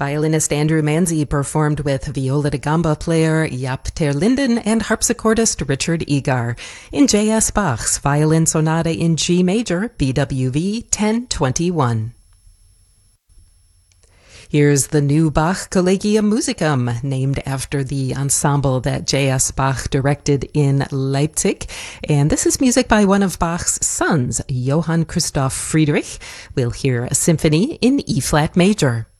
Violinist Andrew Manzi performed with viola da gamba player Jaap ter Linden and harpsichordist Richard Egar in J.S. Bach's Violin Sonata in G major, BWV 1021. Here's the new Bach Collegium Musicum, named after the ensemble that J.S. Bach directed in Leipzig. And this is music by one of Bach's sons, Johann Christoph Friedrich. We'll hear a symphony in E-flat major.